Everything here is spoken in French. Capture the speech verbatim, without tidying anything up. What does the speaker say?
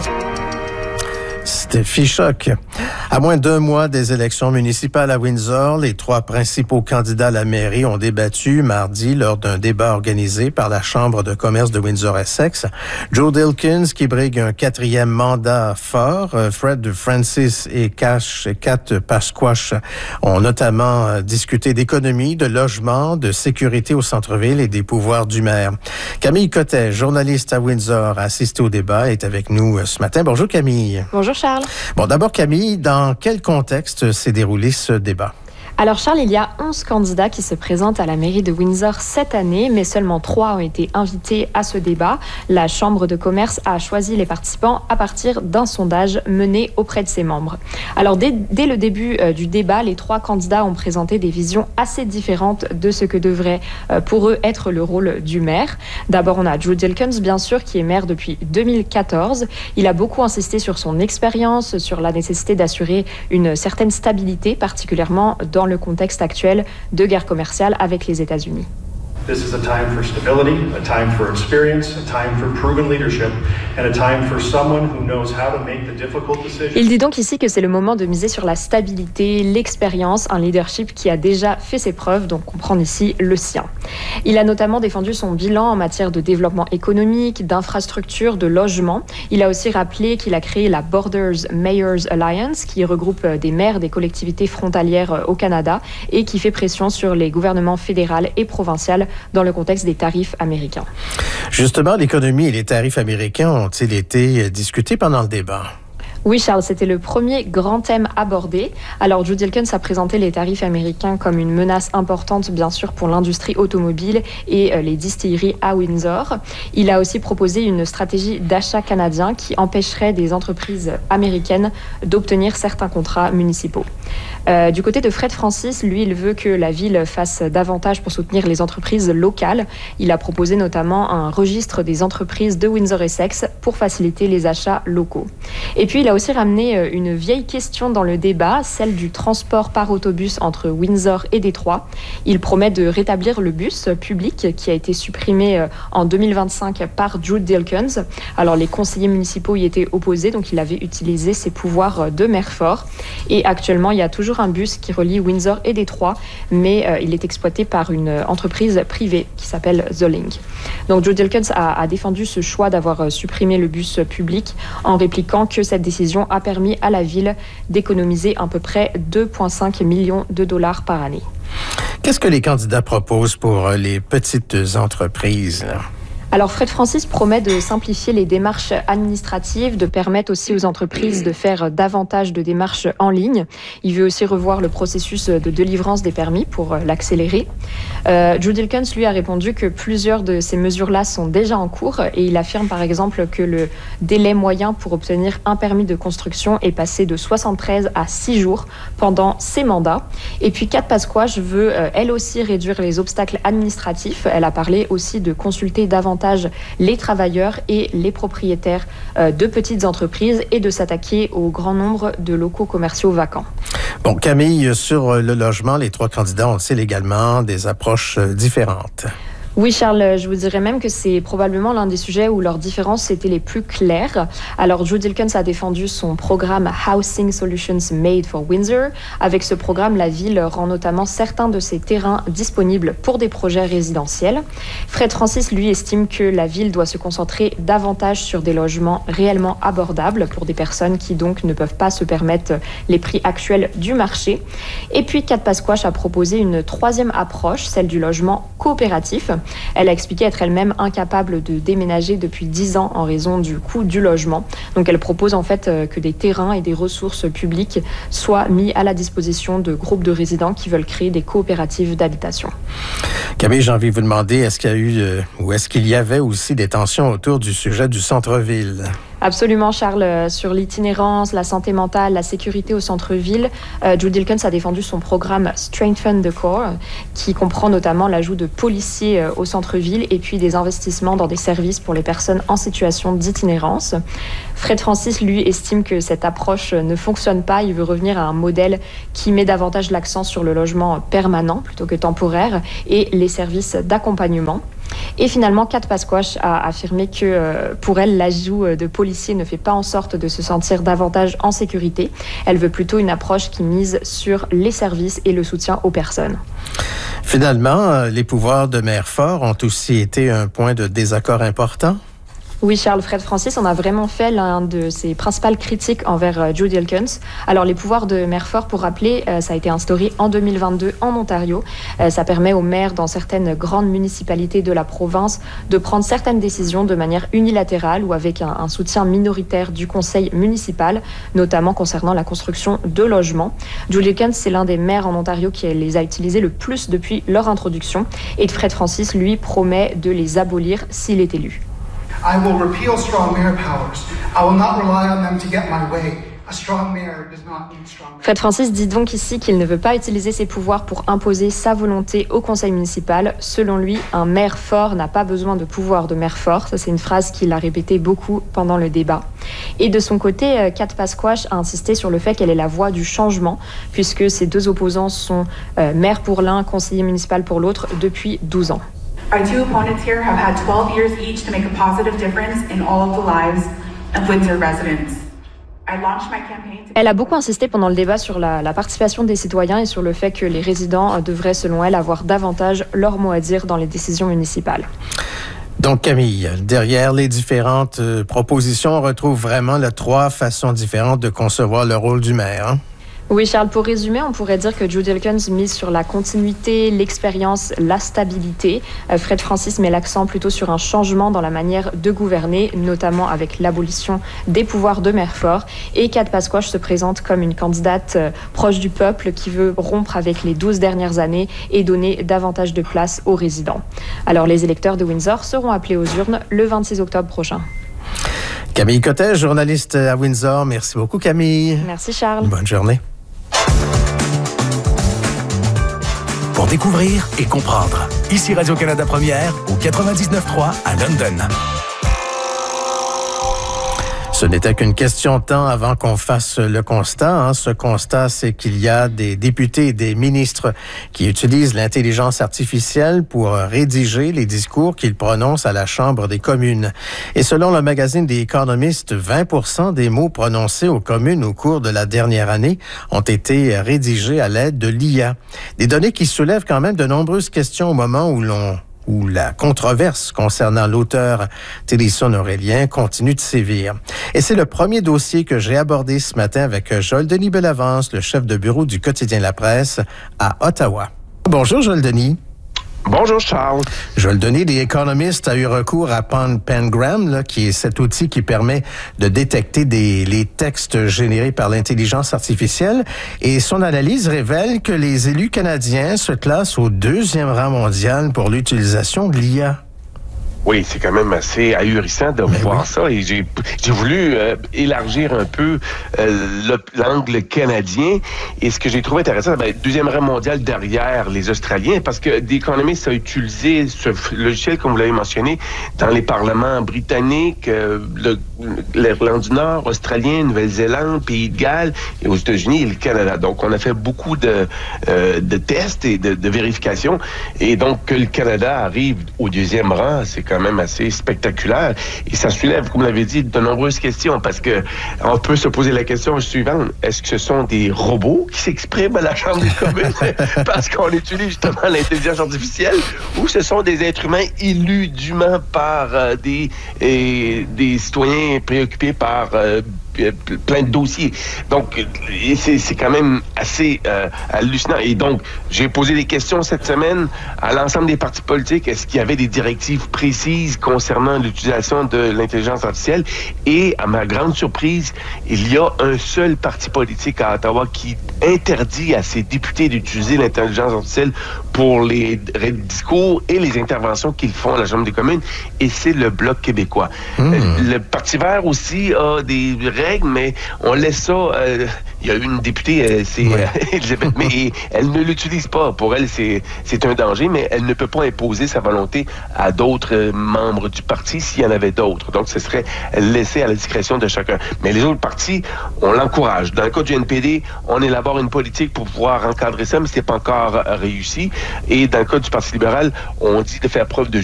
Steffi Choc. À moins d'un mois des élections municipales à Windsor, les trois principaux candidats à la mairie ont débattu mardi lors d'un débat organisé par la Chambre de commerce de Windsor-Essex. Joe Dilkins, qui brigue un quatrième mandat fort, Fred Francis et Cash, Kat Pasquash ont notamment discuté d'économie, de logement, de sécurité au centre-ville et des pouvoirs du maire. Camille Cottet, journaliste à Windsor, a assisté au débat et est avec nous ce matin. Bonjour Camille. Bonjour Charles. Bon, d'abord Camille, dans quel contexte s'est déroulé ce débat? Alors Charles, il y a onze candidats qui se présentent à la mairie de Windsor cette année, mais seulement trois ont été invités à ce débat. La Chambre de commerce a choisi les participants à partir d'un sondage mené auprès de ses membres. Alors dès, dès le début euh, du débat, les trois candidats ont présenté des visions assez différentes de ce que devrait euh, pour eux être le rôle du maire. D'abord, on a Joe Dilkins, bien sûr, qui est maire depuis deux mille quatorze. Il a beaucoup insisté sur son expérience, sur la nécessité d'assurer une certaine stabilité, particulièrement dans le contexte actuel de guerre commerciale avec les États-Unis. This is a time for stability, a time for experience, a time for proven leadership, and a time for someone who knows how to make the difficult decisions. Il dit donc ici que c'est le moment de miser sur la stabilité, l'expérience, un leadership qui a déjà fait ses preuves, donc comprendre ici le sien. Il a notamment défendu son bilan en matière de développement économique, d'infrastructures, de logement. Il a aussi rappelé qu'il a créé la Borders Mayors Alliance, qui regroupe des maires des collectivités frontalières au Canada et qui fait pression sur les gouvernements fédéral et provincial dans le contexte des tarifs américains. Justement, l'économie et les tarifs américains ont-ils été discutés pendant le débat? Oui, Charles, c'était le premier grand thème abordé. Alors, Joe Dilkins a présenté les tarifs américains comme une menace importante, bien sûr, pour l'industrie automobile et euh, les distilleries à Windsor. Il a aussi proposé une stratégie d'achat canadien qui empêcherait des entreprises américaines d'obtenir certains contrats municipaux. Euh, du côté de Fred Francis, lui, il veut que la ville fasse davantage pour soutenir les entreprises locales. Il a proposé notamment un registre des entreprises de Windsor-Essex pour faciliter les achats locaux. Et puis, il a aussi ramené une vieille question dans le débat, celle du transport par autobus entre Windsor et Détroit. Il promet de rétablir le bus public qui a été supprimé en deux mille vingt-cinq par Joe Dilkins. Alors, les conseillers municipaux y étaient opposés, donc il avait utilisé ses pouvoirs de maire fort. Et actuellement, il y a toujours un bus qui relie Windsor et Détroit, mais euh, il est exploité par une entreprise privée qui s'appelle The Link. Donc Joe Dilkins a, a défendu ce choix d'avoir supprimé le bus public en répliquant que cette décision a permis à la ville d'économiser à peu près deux virgule cinq millions de dollars par année. Qu'est-ce que les candidats proposent pour les petites entreprises, là? Alors Fred Francis promet de simplifier les démarches administratives, de permettre aussi aux entreprises de faire davantage de démarches en ligne. Il veut aussi revoir le processus de délivrance des permis pour l'accélérer. Euh, Joe Dilkins, lui, a répondu que plusieurs de ces mesures-là sont déjà en cours et il affirme par exemple que le délai moyen pour obtenir un permis de construction est passé de soixante-treize à six jours pendant ses mandats. Et puis Kat Pasquash veut euh, elle aussi réduire les obstacles administratifs. Elle a parlé aussi de consulter davantage les travailleurs et les propriétaires de petites entreprises et de s'attaquer au grand nombre de locaux commerciaux vacants. Bon, Camille, sur le logement, les trois candidats ont-ils également des approches différentes? Oui, Charles, je vous dirais même que c'est probablement l'un des sujets où leurs différences étaient les plus claires. Alors, Joe Dilkins a défendu son programme Housing Solutions Made for Windsor. Avec ce programme, la ville rend notamment certains de ses terrains disponibles pour des projets résidentiels. Fred Francis, lui, estime que la ville doit se concentrer davantage sur des logements réellement abordables pour des personnes qui donc ne peuvent pas se permettre les prix actuels du marché. Et puis, Kat Pasquash a proposé une troisième approche, celle du logement coopératif. Elle a expliqué être elle-même incapable de déménager depuis dix ans en raison du coût du logement. Donc elle propose en fait que des terrains et des ressources publiques soient mis à la disposition de groupes de résidents qui veulent créer des coopératives d'habitation. Camille, j'ai envie de vous demander, est-ce qu'il y a eu euh, ou est-ce qu'il y avait aussi des tensions autour du sujet du centre-ville? Absolument, Charles. Sur l'itinérance, la santé mentale, la sécurité au centre-ville, euh, Joe Dilkins a défendu son programme Strengthen the Core, qui comprend notamment l'ajout de policiers euh, au centre-ville et puis des investissements dans des services pour les personnes en situation d'itinérance. Fred Francis, lui, estime que cette approche ne fonctionne pas. Il veut revenir à un modèle qui met davantage l'accent sur le logement permanent plutôt que temporaire et les services d'accompagnement. Et finalement, Kat Pasquash a affirmé que euh, pour elle, l'ajout de policiers ne fait pas en sorte de se sentir davantage en sécurité. Elle veut plutôt une approche qui mise sur les services et le soutien aux personnes. Finalement, les pouvoirs de maire fort ont aussi été un point de désaccord important. Oui, Charles, Fred Francis en a vraiment fait l'un de ses principales critiques envers euh, Judy Elkins. Alors, les pouvoirs de maire fort, pour rappeler, euh, ça a été instauré en deux mille vingt-deux en Ontario. Euh, ça permet aux maires dans certaines grandes municipalités de la province de prendre certaines décisions de manière unilatérale ou avec un, un soutien minoritaire du conseil municipal, notamment concernant la construction de logements. Judy Elkins, c'est l'un des maires en Ontario qui les a utilisés le plus depuis leur introduction. Et Fred Francis, lui, promet de les abolir s'il est élu. I will repeal strong mayor powers. I will not rely on them to get my way. A strong mayor does not need strong mayor. Fred Francis dit donc ici qu'il ne veut pas utiliser ses pouvoirs pour imposer sa volonté au conseil municipal. Selon lui, un maire fort n'a pas besoin de pouvoir de maire fort. Ça, c'est une phrase qu'il a répétée beaucoup pendant le débat. Et de son côté, Kat Pasquash a insisté sur le fait qu'elle est la voix du changement, puisque ces deux opposants sont euh, maire pour l'un, conseiller municipal pour l'autre depuis douze ans. Our two opponents here have had twelve years each to make a positive difference in all of the lives of Windsor residents. I launched my campaign to... Elle a beaucoup insisté pendant le débat sur la, la participation des citoyens et sur le fait que les résidents devraient, selon elle, avoir davantage leur mot à dire dans les décisions municipales. Donc, Camille, derrière les différentes euh, propositions, on retrouve vraiment là, trois façons différentes de concevoir le rôle du maire, hein? Oui, Charles, pour résumer, on pourrait dire que Judy Elkins mise sur la continuité, l'expérience, la stabilité. Euh, Fred Francis met l'accent plutôt sur un changement dans la manière de gouverner, notamment avec l'abolition des pouvoirs de maire fort. Et Kat Pasquash se présente comme une candidate euh, proche du peuple qui veut rompre avec les douze dernières années et donner davantage de place aux résidents. Alors, les électeurs de Windsor seront appelés aux urnes le vingt-six octobre prochain. Camille Cottet, journaliste à Windsor. Merci beaucoup, Camille. Merci, Charles. Bonne journée. Pour découvrir et comprendre. Ici Radio-Canada Première au quatre-vingt-dix-neuf point trois à London. Ce n'était qu'une question de temps avant qu'on fasse le constat. Hein. Ce constat, c'est qu'il y a des députés et des ministres qui utilisent l'intelligence artificielle pour rédiger les discours qu'ils prononcent à la Chambre des communes. Et selon le magazine The Economist, vingt pour cent des mots prononcés aux communes au cours de la dernière année ont été rédigés à l'aide de l'I A. Des données qui soulèvent quand même de nombreuses questions au moment où l'on où la controverse concernant l'auteur Télisson Aurélien continue de sévir. Et c'est le premier dossier que j'ai abordé ce matin avec Joël-Denis Bellavance, le chef de bureau du quotidien La Presse à Ottawa. Bonjour Joël-Denis. Bonjour Charles. Joël-Denis, The Economist a eu recours à Pengram, là, qui est cet outil qui permet de détecter des, les textes générés par l'intelligence artificielle. Et son analyse révèle que les élus canadiens se classent au deuxième rang mondial pour l'utilisation de l'I A. Oui, c'est quand même assez ahurissant de Mais voir oui. ça. Et j'ai, j'ai voulu euh, élargir un peu euh, le, l'angle canadien. Et ce que j'ai trouvé intéressant, ben, deuxième rang mondial derrière les Australiens, parce que The Economist a utilisé ce logiciel, comme vous l'avez mentionné, dans les parlements britanniques, euh, le, l'Irlande du Nord, Australien, Nouvelle-Zélande, Pays de Galles, et aux États-Unis et le Canada. Donc, on a fait beaucoup de, euh, de tests et de, de vérifications. Et donc, que le Canada arrive au deuxième rang, c'est quand même assez spectaculaire. Et ça soulève, comme vous l'avez dit, de nombreuses questions, parce que on peut se poser la question suivante. Est-ce que ce sont des robots qui s'expriment à la Chambre des communes parce qu'on utilise justement l'intelligence artificielle, ou ce sont des êtres humains élus dûment par euh, des, euh, des citoyens préoccupés par euh, plein de dossiers. Donc, c'est, c'est quand même assez euh, hallucinant. Et donc, j'ai posé des questions cette semaine à l'ensemble des partis politiques. Est-ce qu'il y avait des directives précises concernant l'utilisation de l'intelligence artificielle? Et, à ma grande surprise, il y a un seul parti politique à Ottawa qui interdit à ses députés d'utiliser l'intelligence artificielle pour les discours et les interventions qu'ils font à la Chambre des communes, et c'est le Bloc québécois. Mmh. Le Parti vert aussi a des règles, mais on laisse ça... Euh, il y a une députée, euh, c'est ouais. euh, Elisabeth, mais elle ne l'utilise pas. Pour elle, c'est, c'est un danger, mais elle ne peut pas imposer sa volonté à d'autres euh, membres du parti s'il y en avait d'autres. Donc, ce serait laissé à la discrétion de chacun. Mais les autres partis, on l'encourage. Dans le cas du N P D, on élabore une politique pour pouvoir encadrer ça, mais c'est pas encore réussi. Et dans le cas du Parti libéral, on dit de faire preuve de